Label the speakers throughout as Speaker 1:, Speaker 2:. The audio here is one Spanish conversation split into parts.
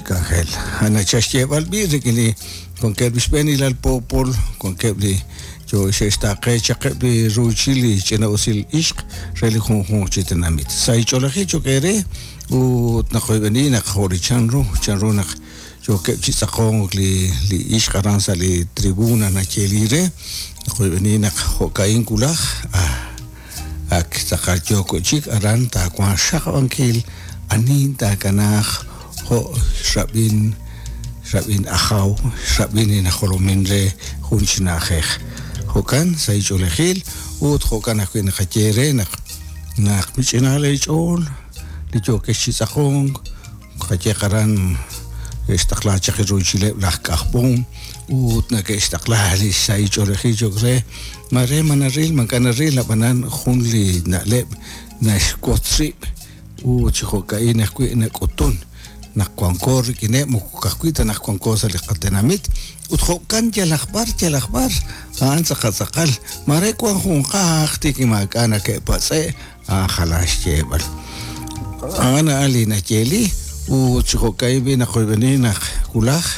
Speaker 1: chicangel. Ana chashye balbi que con que bispeni al popol con que yo se está que chaqbi ruchili chena usil ishq reli khun chitenamit. Sai cholahi chokere u nakhoybeni nakhori chanru nak yo que chisakong li ishq aransa li tribuna na chelire nakhoybeni nakhokain kulaj ak sakal joko chik aran ta kwa shakankil anin ta kanach ho shabin akhaw shabin na kholominre khunchna khekh hokan sai cholehil ut hokan akwin khachere na michina le chol li joke chisakong khache qaran استقلال شخص وجيله لح كخبوم وتناك استقلال الشيء جورخي جورة مرة من الريل من كان الريل لبنان خون لي نقلب نشكوتري وتشخو كاي نحكي نكوتون نكوانكور كنا مكوكاكوي تنكوانكور سلقتناميت وتخو كان جل أخبار أنت سقال مرة كوان خون قاختي كما كان كبسة خلاص جبل أنا علي نجلي وتشوكاي بين خويبنين كولاخ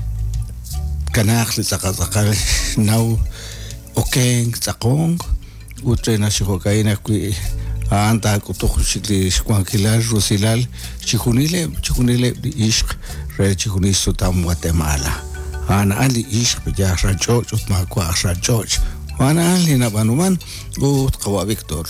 Speaker 1: كناخ لسقال ناو اوكين تاقونغ وترينا شوكاي نكوي انتا كوتو شكلي شكوانكيلار روسيلال تشكونيلي عشق ري تشكوني سوتام غواتيمالا انا علي عشق بجا راجوج ما كو راجوج وانا علي نبانومان وتقوا فيكتور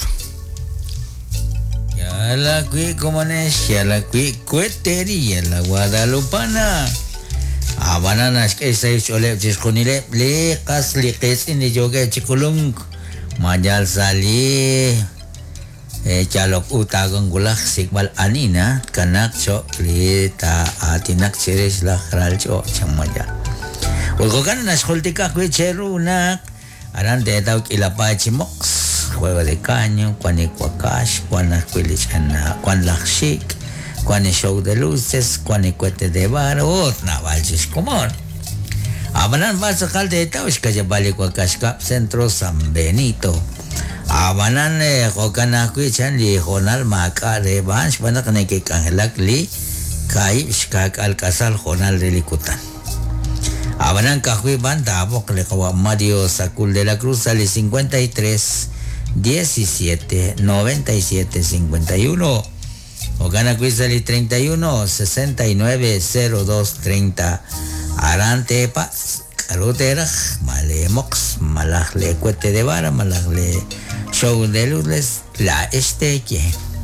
Speaker 2: La Comanesia, la Cuetería, la Guadalupana. Habananas que se chole chisconile, le casliques in the yoga chiculung. Mayal sali, chalok utagangulak sigmal anina, kanakcho, lita atinak seres la kralcho chamaya. Ulgokan nas holtika cuecherunak, arante tauk ilapachimox. Juego de caño, cuando hay cuacash, cuando hay cuilichana, cuando hay chic, cuando hay show de luces, cuando hay cohete de bar, otra valles común. Abanan vas a sacar de Taush, que vale cuacash cap centro San Benito. Abanan jocana cuichan li jonal maca de banch, van a tener que cangelar li, kai, shkak al casal jonal de licutan. Abanan cajuy banda, bok le kawa Mario Sacul de la Cruz, sale 53. 17 97 51 o gana Quizali 31 69 02 30 Arante Paz Caroteraj Male Mox Malajle Cuete de Vara Malajle Show de Luces La Esteque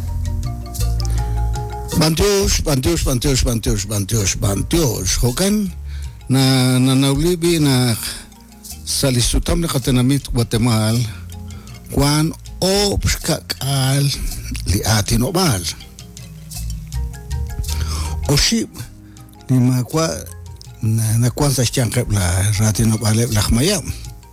Speaker 1: Bantios Hogan na naulibi na salisutam na katanamit Guatemala Juan obskakal li atin obal oshib ni makwa na kwanza chankab la ratin obal la khmayam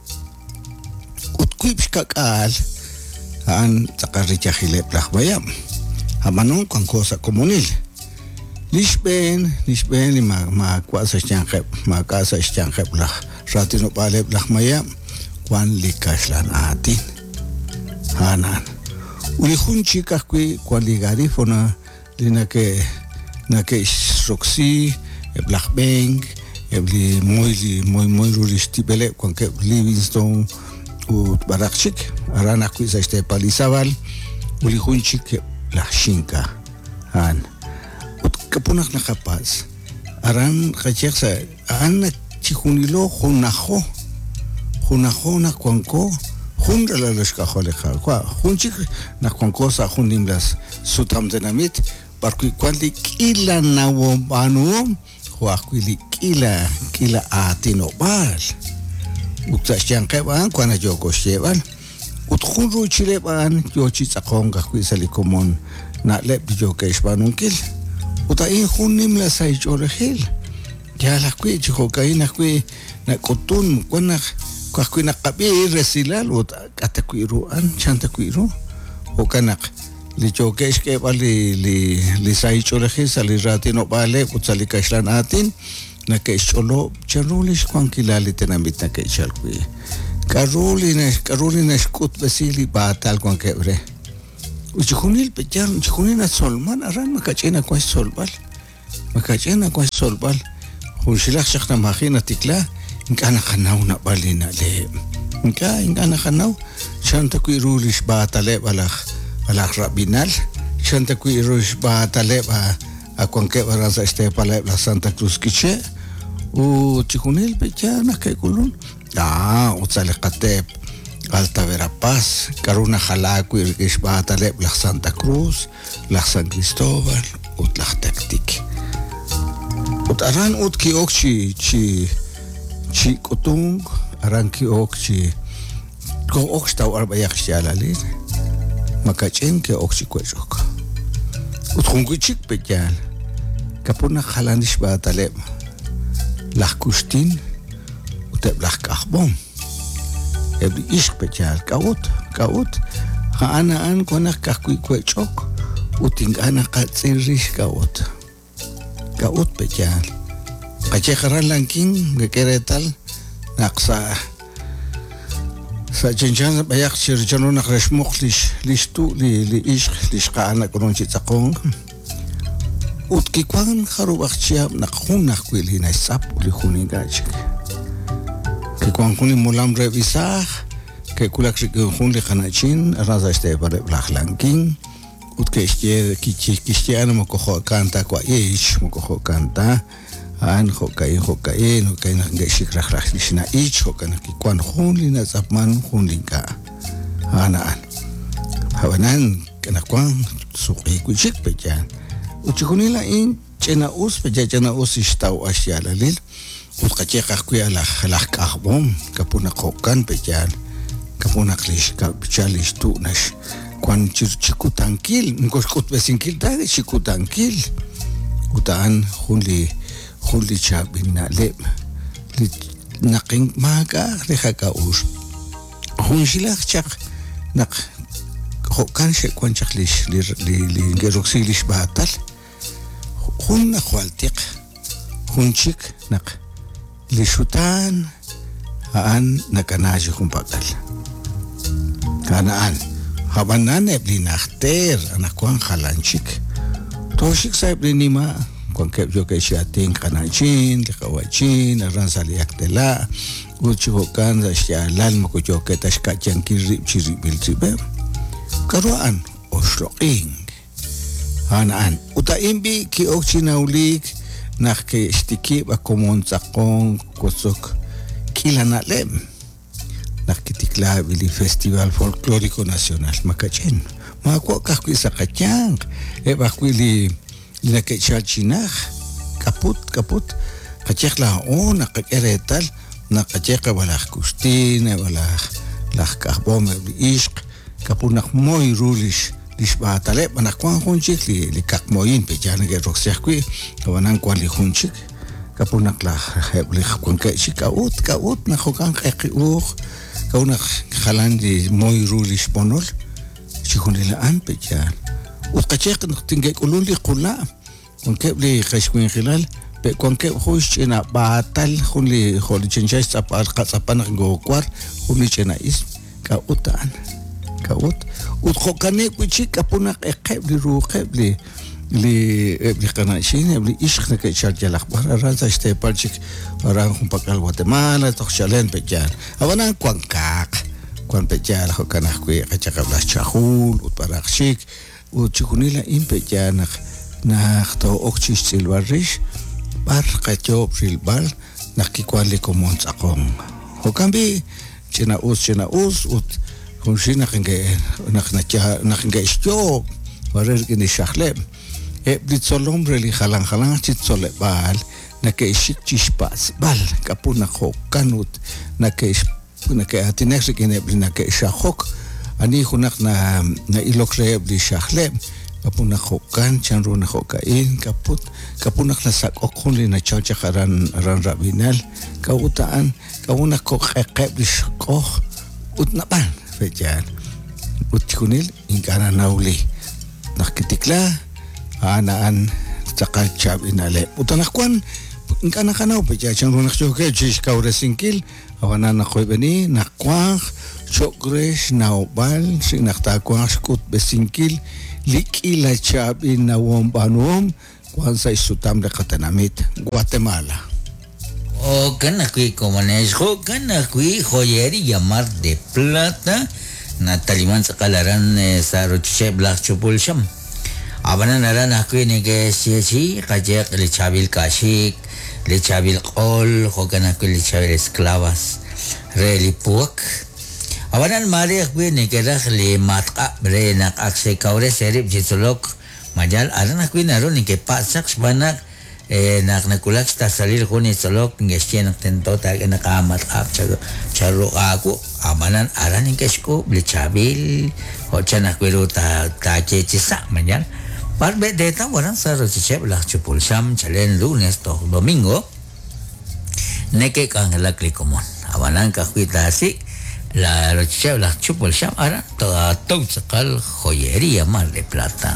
Speaker 1: utkibskakal an takarricha khile la khmayam amanon kan cosa comunil lishben li makwa sa chankab makasa chankab la ratin obal la khmayam kwan li kashlan atin Hanan. Ulihun chika kui kwaligari fona lina ke Roxy, Black Bank, ebli muy ruristi bele kwan ke Livingston u Barakchik, arana kui sa este Palizabal, ulihun chika la shinka. Han. Ut kapunak na kapaz. Aran kachek sa an chikunilo hunaho na kwanko Junra la leshkajoleka, junchik na konkosa junimlas sutam denamit, parkui kwandi kila na wombanu, huakwili kila atinobal. Uktashyan keban, kwana joko sheban, utjunru chileban, yochitzakonga kuisalikomon, na lep jokeshbanunkil, utain junimlas ay jorehil. Ya la kui chihokaina kui na kotun, kwana Kakuina kabi resilal ut atakuiruan chantakuiru o kanak li chokesh ke li sai cholehi sali ratino bale utsali kashlan atin na ke cholo charulish kwankilali tenamit na ke chalkui karulina skut besili batal kwankebre uchikunil pechan chikunina solman aran makachina kwa solbal makachena kwa solbal hushilak shakna mahina tikla inkana khanaw na balina le inkana khanaw chanta ku irulish ba tale balakh rabinal chanta ku irulish ba tale ba akonke baraza este pale la Santa Cruz kiche u chikunil pechana ke kulun utsale qatep Alta Verapaz, Caruna Jalaco y Ishbata la Santa Cruz, la San Cristóbal, ut la Tactic. Ut aran ut ki okchi chi kutung, aran ki okchi ko oksta arba yakhshala le. Makachen ke okchi kwejok. Ut khunguchik pejal. Kapuna khalanish ba taleb. La kustin ut la kahbom. Ebli ishq pechal kaut ana an kona kakui kwechok uting ana qatsirish kaut pechal qache kharan lanking gekeretal naqsa sa chinchan bayak chirchano naqrashmuq lishtu li ishq lishqa ana kononchi tsaqong utki kwan kharubaqchia naqhun naqwili naisap li khuningach que cuando mulam revisar que kulak khun li khanachin raza este para blakhlanking ut que kichi ana mo ko kanta kwa ich mo ko kanta an hokai no kai na ngeshik rakh lishna ich hokana ki kwan khun li na zapman khun linka ana hawanan kana kwan suqi kuchik pejan uchikunila in chena us pejana us istau ashiala lil utqache qakuya la kahbom kapuna qokan pechal kapuna klish kapchalish tunash kwan chiku tankil ngos besinkil da chiku tankil utan khuli chabina le naqin maga rehaka us khunshilak chaq naq qokan she kwan chaqlish li geroxilish batal khun khwaltiq khunchik naq Lishutan aan nakanaji kumpakal. Kanaan habanan ebli nakhter anakwan khalanchik. Toshik sa ebli nima kwan kep yo ke shating kanachin, likawachin, aransaliak tela, uchihokan za shalan mako yo ke tashkachan kirib chiribil tribe. Karuan oshloking. Anaan utaimbi ki okchinaulik Nake stiki ba komon zakong kosok kilana lem. Nake tikla bili Festival Folclórico Nacional makachen. Mako kakui sakachang. Eba kuili nake chalchinach kaput. Kachekla o nakakeretal nakacheka balak kustin balak lak kahbom ishq kapunak moy rulish lishba taleb anakwan hunchik li kakmoyin pejana ge roxerkui kawanan kwan li hunchik kapunak la hebli kun ka chikaut na khokan qeqiuq kaunak khalan di moy rulish bonol chikunila an pejan utqacheq nqtinge kulun li qula kun kebli khashwin khilal be kun ke khosh ina batal khuli kholi chenjay sapal qatsapan ngo kwar khuli chena is ka utan kaut utkokane kuchik kapunak eqebli ruqebli li qanashin ebli ishq ke charjalaq raza este parchik ran humpakal Guatemala toxchalen pejan awana kwan pejan hokanaq ku qachaqabla chahul utparaqshik uchikunila impejan naqto okchis silbarish par qachob silbal naqikwan li komons aqom hokambi chena us Kunshina nakenge istyo warer gini shakhlem blitzolom reli khalang chitsole bal nake shik chishpas bal kapuna khokanut nake atinex gine nake shakhok ani khunak na ilokre bli shakhlem kapuna khokan chanru na khokain kapuna klasak okhunli na chawcha ran rabinal kautaan kauna khoqeqeb li shkoh utnaban pejan utkunil ingana nauli nakitikla anaan takachab inale utanakwan ingana kanaw pejan chanru nakchoke chish kauresinkil awana nakhoybeni nakwa chokresh naubal sinaktakwa skut besinkil likila chab inawom banom Juan Saisutam de Catanamit, Guatemala.
Speaker 2: O Canacui Comanesco, Canacui, joyería Mar de Plata, Nataliman Sacalaran, Saroche Black Chupulsham. Abanan Aranacui Negesiachi, Kajak, Lechabil Kashik, Lechabil Ol, Hoganacui Lechabil Esclavas, Reli Puak. Abanan Mariak Negerach le Matka, Brenak Axe Kaure Serip Jitsolok, Majal Aranacui Naron, que Pasax Banak. Nak nakulak sta salir ko ni solok ngesya nak tento tag nakamat ap charo ako amanan aran ng kesko blichabil o chana kwero ta chechisa manyan parbe deta waran sa rochep la chupul sam chalen lunes to domingo neke kang lakli komon amanan ka kwita si la rochep la chupul sam aran to sakal joyería Mar de Plata.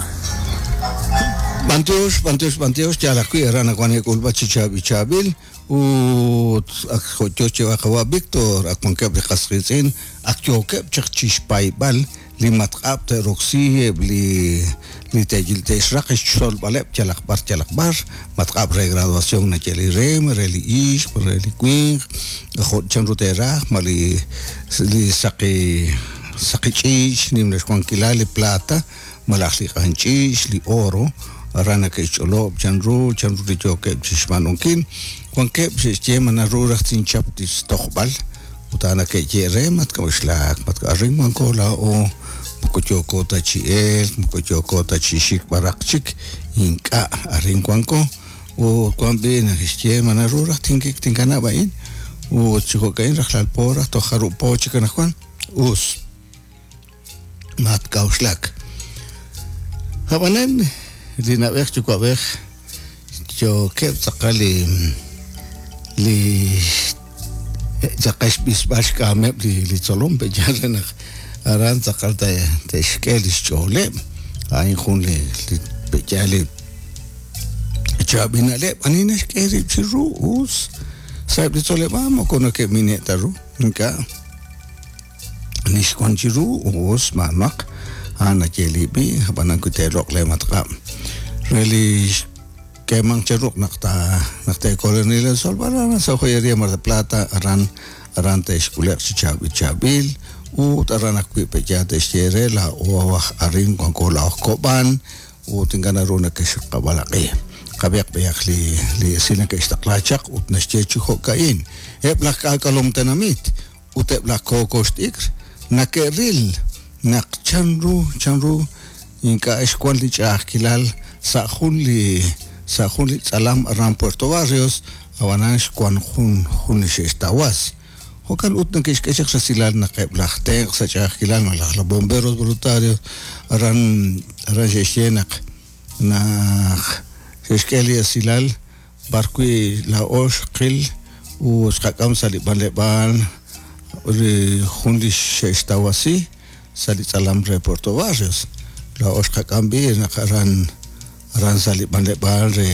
Speaker 1: Bantios, ya la cuida na kwane kulba chichabil u akhochoche wa Victor akwankab khasqizin akyokab chishpai bal limatqab te roxi li tajil te shraq shol balab chalakbar matqab re graduación na cheli rem reli ish reli queen khot chanrutera mali li saqi chish nimnes kwankilali plata malaxli qanchish li oro rana ke cholo chanru de joke chishmanonkin kwanke chema na rura tinchap dis tokhbal utana ke jere mat kamshlak mat aring mankola o mukochoko ta chiel mukochoko ta chishik barakchik inka aring kwanko o kwambe na chema na rura tinkana bain o chiko kain rakhlal pora to kharu po chikana kwan us mat kauslak habanen Lina vez chuko vez yo que sakali li zakash bisbash kame li tsolom be jaren aran sakal ta te skelis chole ay khun li be jale chabinale anina skeri chiru us sab li tsole vamos con que minetaru nka nish kon chiru us manak ana jelibi habanan kutelok le matkam really kemang ceruk nakta kolonel solbara sa joyería Mar de Plata aran te eskuler chabil u aran akwi peja te shere la o arin kon kola koban u tingana rona ke shqabalaqi qabiq li sina ke istiqlachaq u tnashchechu hokain eblak kalom tanamit u teblak kokostik nakeril nak chanru inka eskwal kilal Sahun li salam aran Puerto Barrios awanash kwan hun shestawas hokan utna kishkeshak silal na keblahtek sa kilal malak la bomberos voluntarios aran jeshenak na kishkeli silal barkui la osh qil u skakam saliban leban hun shestawasi salit salam re Puerto Barrios la osh kakambi na ran salib bale bare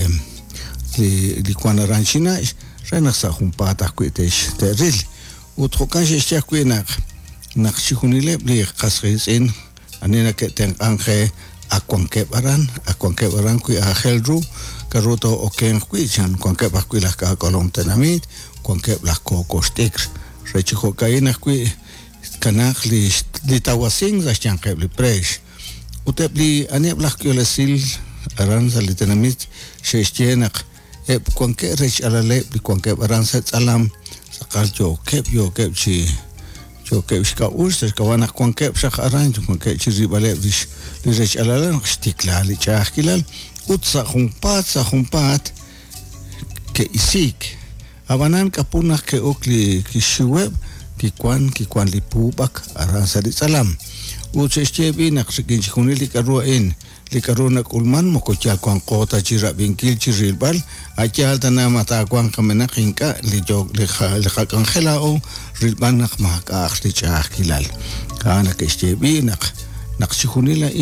Speaker 1: li kwana ran china rena sa humpata kwitesh teril uthokan shesha kwena nak chikunile li qasqizin anina ke ten anje akwanke baran ku ahelru karoto oken kwichan kwanke bakwi la ka kolom tenamit kwanke la kokostik rechiho kaina kwi kanak li tawasin za chanke li presh utepli anebla kyolasil aran salitenamit sheshtenak kwanke rech alale kwanke aran salam sakal yo kep chi shka us ka wana kwanke shak aran kwanke chi ribale li rech alale stikla li chakilal utsa humpat ke isik abanan kapunak ke okli kishuweb kikwan li pubak aran salam utshestebi nak sikin chikunili karuain likaruna kulman mokochal kwan kota chira binkil chirilbal achal tana mata kwan kamena kinka li kangela o rilban nak maka akhli chakilal kana kestebi nak chikunila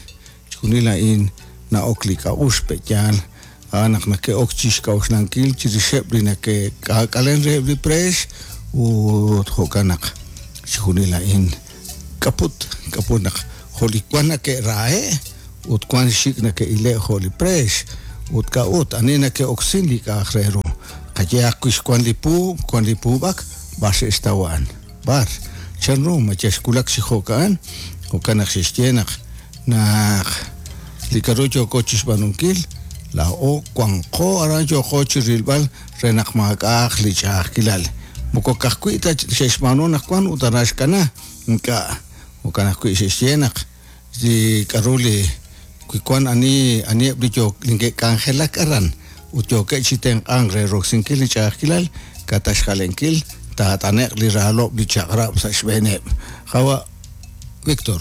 Speaker 1: in na okli ka uspechal anak na ke okchish ka usnankil chirishebli na ke kalen rebli pres u thokanak chikunila in kaput nak holikwana ke rae ut kwan shik na ke ile holy presh utka ut anina ke oxili ka akhrero kaya kush kwan lipu bak bas estawan bar chanro maches kulak si hokan hokan aksistienak na likarocho coches banunkil la o kwan ko aranjo coches rilbal renak magak lichak kilal muko kakuita sheshmano nakwan utarash kana nka hokan aksistienak di karuli kwan ani blijo linge kangela karan utyo ke chiteng angre roxinkil lichak kilal katash khalenkil ta tanek li ralo blichakra sa shbene khawa Victor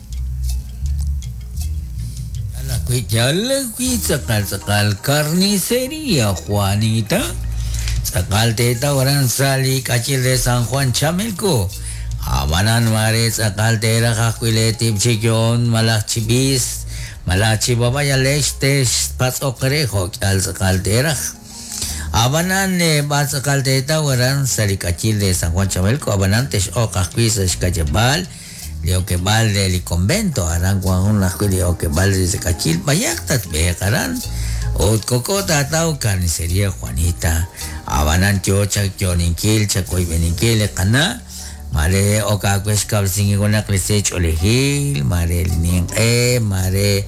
Speaker 2: Kui sakal carnicería Juanita sakal teta orang sali kacil de San Juan Chamelco abanan mare sakal tera kakuile tip chijon malak chibis malak chibaba ya lestes pas okrejo kal sakal tera abanan ne ba sakal teta orang sali kacil de San Juan Chamelco abanan tes o kakuisa skajabal Leo que valde el convento harán con una leo que valde de cachil bayactas becaran o cocota tau carnicería Juanita abanan chocha choninkil chacoy beninkil cana mare o cacues cabsingi con la cresech olegil mare nin mare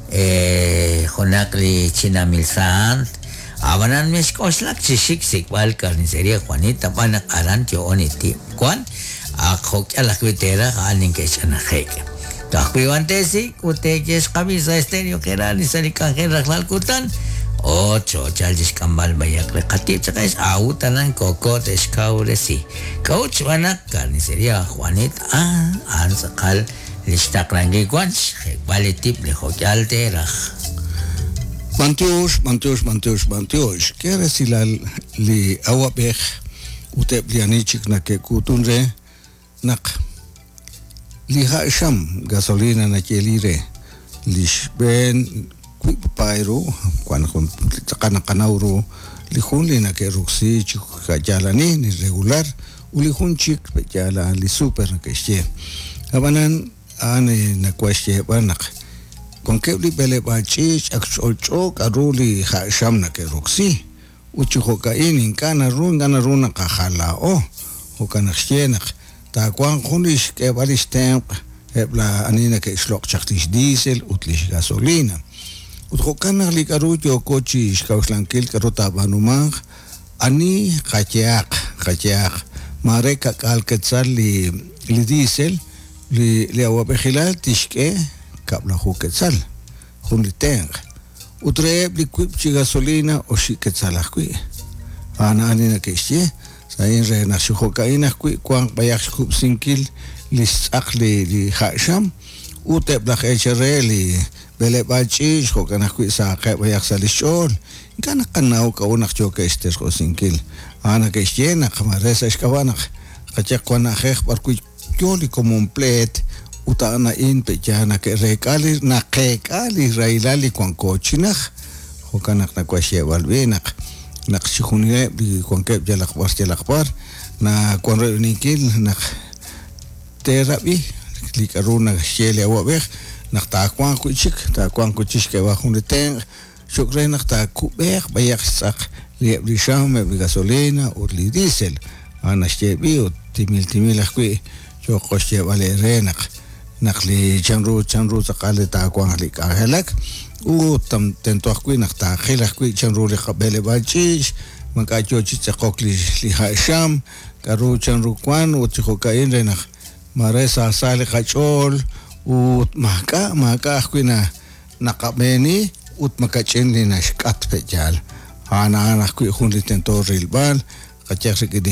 Speaker 2: jonacli chinamilsant abanan meskoshlak chishik sikwal carnicería Juanita panak arantio oniti kwan Akok ala kuitera aning kesana heke. Takwiwantesi kutekes kamisa estéreo kerani sali kanjera klalkutan. Ocho chaljes kambal bayak lekatip sakais autanan kokot eskauresi. Coach wanak carnicería Juanita an sakal listak rangi kwans kvalitip le hojaltera.
Speaker 1: Mantios. Kera silal li awabeh utep lianichik na ke kutunre nak liha sham gasolina na kelire lishben kuipairo kwan kanauro lihun na ke ruksi jalani ni regular ulihun chik jala li super na keshe abanan ane na kwashe banak kon kebli bele bachich akcholcho karuli ha sham na ke ruksi uchuhoka in kana runa kahala o kana xienak ta kwan khunish ke balistem ebla anina ke shlok chaktish diesel utlish gasolina utkana likarujo kochi shkaushlankil karota banumang ani khachiak mare ka kalketsal li diesel li awabkhilal tishke kabla khuketsal khuniteng utre liquid gasolina o shiketsalakui ana anina keshe sain re na shuhokaina kui kwang bayak skup sinkil lisakli li khasham ute blakh hreli bele bachi shokana kui sa ka bayak salishol kana kanau ka unak choke estes ko sinkil ana keshe na khamaresa shkawana kachak kwana khekh par kui yoli complet utana in pechana ke rekali na kekali railali kwan kochinach hokanak na kwashe walbenak naqshihunye bi kwankep jalakbar na kwan renikil nak terapi likaruna shele awabek nak ta kwan kuchik ke wahuneteng shukre nak ta kubek bayak sak li sham bi gasolina o li diesel ana shebi o timil akwi yo khoshe vale renak nakli chanru sakale ta kwang li ka helak u tam tento akwi nakta khilak kwi chanru li qabele bachi maka chochi tsakokli li hasham karu chanru kwan u tikokain renak maresa sale khachol u maka akwi na nakabeni ut makachen li nashkat pejal ana akwi khunli tento rilbal kachak ki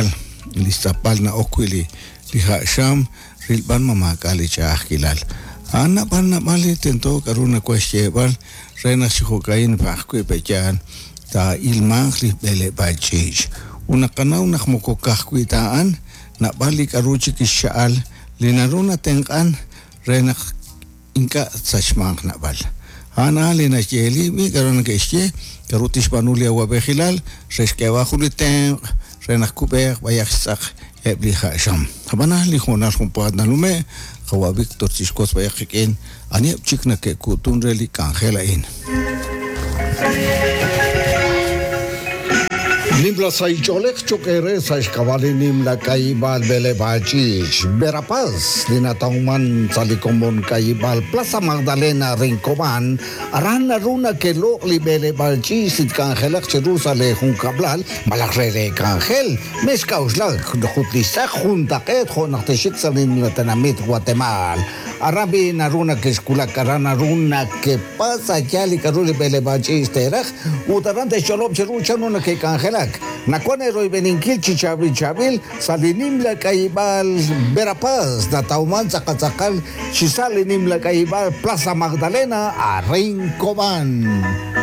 Speaker 1: disapal na okwili li hasham rilban mamakali chakilal ana banna mali tento karuna kwashebal rena shihokain pakwe pechan ta ilmangli bele bachij una kanau nakhmoko kahkwitaan na bali karuchi kishal linaruna tenkan rena inka sashmang na bal ana lina jeli mi karuna keshe karutish banulia wabehilal reshkewa khuliten rena kuber bayaksak ebli khasham habana li khonar kompad nalume khawa Victor Chiskos bayakin ani chikna ke kutun reli kankhela in Nimla saicholek chokere saishkavali nimla kaibal bele bachich Verapaz linatauman salikomon kaibal Plaza Magdalena Rincoman arana runa kelo libele bachich it kangelak Jerusalem hunkablal malakrere kangel meskauslag jutlisak juntaket jonachteshik salin latanamit Guatemala Arabi naruna que escula carana runa que pasa yali caruli bele bachich terach utarante cholop cheruchanuna que kangelak Nakone roy beninkil chichabil chabil salinim la kaibal Verapaz natauman zakazakal chisalinim la kaibal Plaza Magdalena a Rincoman.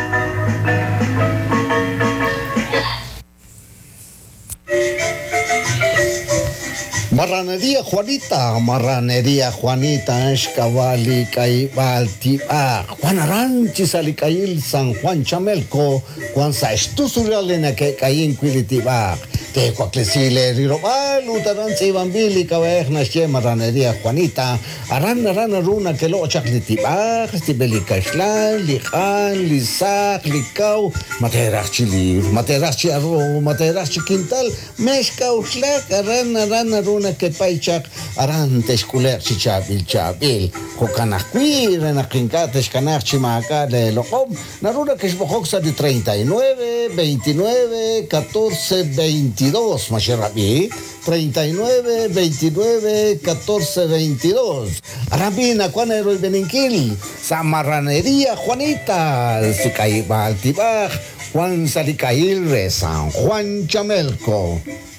Speaker 1: Marranería Juanita, Escavali, Caibal, Tiba, Juan Aranchi, Salicail, San Juan Chamelco, Juan Saestusuralena, que Caín, Quilitiba, Tecuaclesile, Rirobal, Utaranzi, Bambili, Cabejna, Marranería Juanita, Arana Runa, que lo chaclitiba, Stibelicaishlan, Lijan, Lisac, Licau, Materachi, Materachi Arro, Materachi Quintal, Mescauslac, Arana Runa. Que paichak aran teskuler chabil kokanakwi renakinka teskanak chimaka de lokom naruna que esbojoksa de 39 29 14 22 masherabi 39 29 14 22 arabina cuanero el beninkil samarranería Juanita Sicaibal Tibaj Juan Salicail San Juan Chamelco